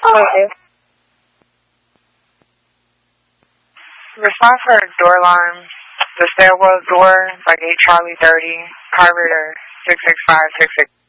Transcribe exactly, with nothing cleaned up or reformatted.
Okay. Response for door alarm. The stairwell door, like eight Charlie thirty, carburetor six six five six six.